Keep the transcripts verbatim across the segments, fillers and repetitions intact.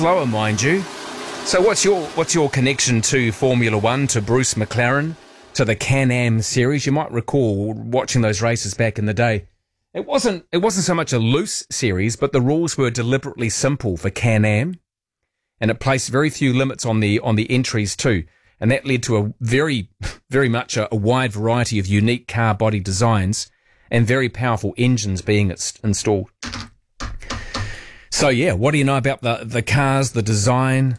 slower, mind you. So what's your what's your connection to Formula One, to Bruce McLaren, to the Can-Am series? You might recall watching those races back in the day. It wasn't it wasn't so much a loose series, but the rules were deliberately simple for Can-Am, and it placed very few limits on the on the entries too. And that led to a very, very much a, a wide variety of unique car body designs and very powerful engines being its, installed. So yeah, what do you know about the, the cars, the design,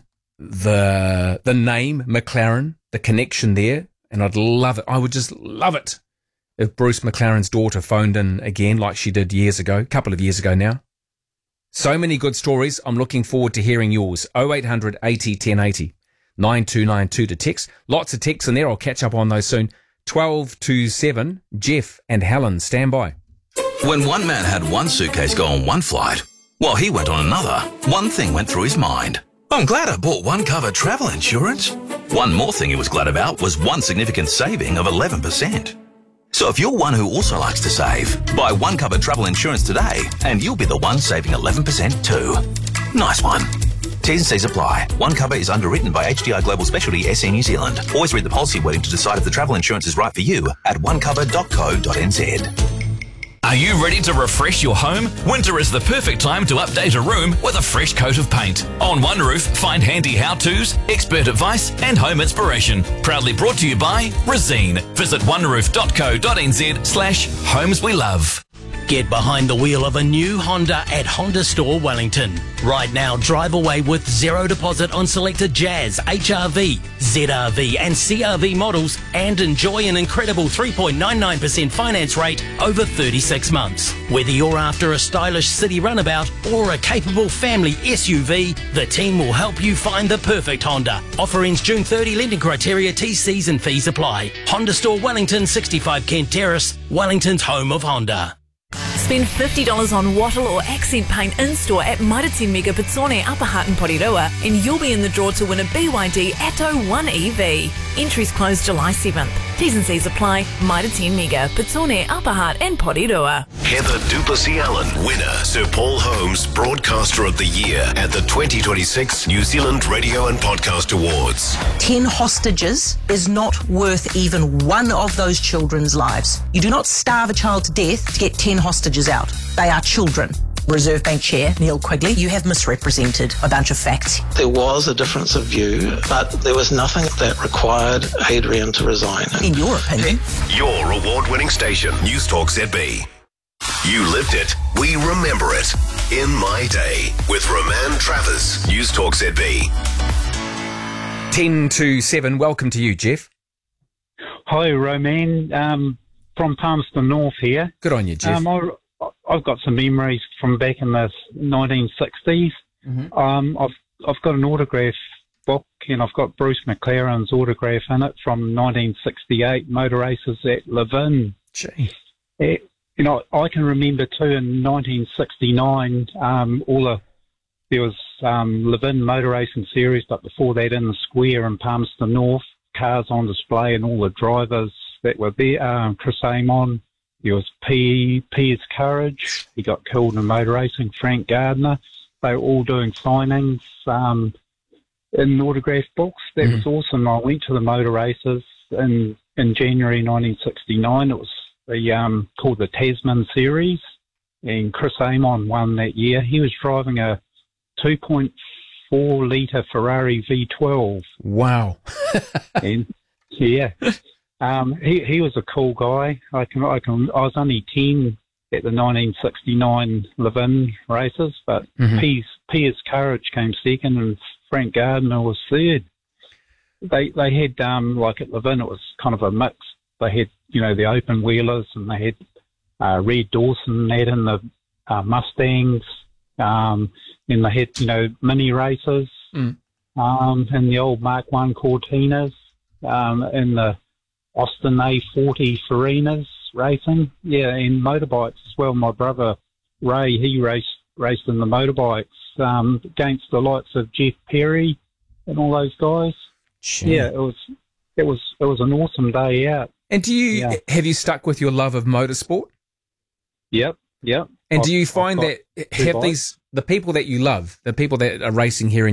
the the name McLaren, the connection there? And I'd love it. I would just love it if Bruce McLaren's daughter phoned in again like she did years ago, a couple of years ago now. So many good stories. I'm looking forward to hearing yours. oh eight hundred eighty ten eighty. nine two nine two to text. Lots of texts in there. I'll catch up on those soon. twelve to seven, Jeff and Helen, stand by. When one man had one suitcase go on one flight, while he went on another, one thing went through his mind. I'm glad I bought One Cover travel insurance. One more thing he was glad about was one significant saving of eleven percent. So if you're one who also likes to save, buy One Cover travel insurance today and you'll be the one saving eleven percent too. Nice one. T's and C's apply. One Cover is underwritten by H D I Global Specialty S E New Zealand. Always read the policy wording to decide if the travel insurance is right for you at one cover dot co dot n z. Are you ready to refresh your home? Winter is the perfect time to update a room with a fresh coat of paint. On One Roof, find handy how-tos, expert advice and home inspiration. Proudly brought to you by Resene. Visit one roof dot co dot n z slash homes we love. Get behind the wheel of a new Honda at Honda Store Wellington. Right now, drive away with zero deposit on selected Jazz, H R V, Z R V and C R V models and enjoy an incredible three point nine nine percent finance rate over thirty-six months. Whether you're after a stylish city runabout or a capable family S U V, the team will help you find the perfect Honda. Offer ends June thirtieth, lending criteria, T's, C's and fees apply. Honda Store Wellington, sixty-five Kent Terrace, Wellington's home of Honda. Spend fifty dollars on wattle or accent paint in-store at Mairiti Mega Pitsone Upper Hutt and Porirua and you'll be in the draw to win a B Y D Atto one E V. Entries close July seventh. T's and C's apply. Mairiti Mega Pitsone Upper Hutt and Porirua. Heather Duplessis-Allen, winner Sir Paul Holmes Broadcaster of the Year at the twenty twenty-six New Zealand Radio and Podcast Awards. Ten hostages is not worth even one of those children's lives. You do not starve a child to death to get ten hostages out. They are children. Reserve Bank Chair Neil Quigley, you have misrepresented a bunch of facts. There was a difference of view, but there was nothing that required Adrian to resign. In your opinion? Your award-winning station, News Talk Z B. You lived it, we remember it. In My Day with Roman Travers, News Talk Z B. ten to seven, welcome to you, Jeff. Hi, Roman. Um, from Palmerston North here. Good on you, Jeff. Um, I, I've got some memories from back in the nineteen sixties. Mm-hmm. Um, I've I've got an autograph book and I've got Bruce McLaren's autograph in it from nineteen sixty-eight motor races at Levin. Gee. It, you know, I can remember too in nineteen sixty-nine, um, all the there was um, Levin Motor Racing Series, but before that in the square in Palmerston North, cars on display and all the drivers that were there. Um, Chris Amon. There was P. Piers Courage. He got killed in motor racing. Frank Gardner. They were all doing signings um, in autograph books. That mm. was awesome. I went to the motor races in in January nineteen sixty-nine. It was the um, called the Tasman Series, and Chris Amon won that year. He was driving a two point four litre Ferrari V twelve. Wow. and yeah. Um, he he was a cool guy. I can I can I was only ten at the nineteen sixty-nine Levin races, but mm-hmm. Piers Piers Courage came second and Frank Gardner was third. They they had um like at Levin it was kind of a mix. They had you know the open wheelers and they had uh, Red Dawson had in the uh, Mustangs, um, and they had you know mini races, mm. um, and the old Mark One Cortinas, um, and the Austin A forty Farinas racing, yeah, and motorbikes as well. My brother Ray, he raced raced in the motorbikes um, against the likes of Jeff Perry and all those guys. Sure. Yeah, it was it was it was an awesome day out. And do you yeah. have you stuck with your love of motorsport? Yep, yep. And I've, do you find that have bikes. these the people that you love, the people that are racing here in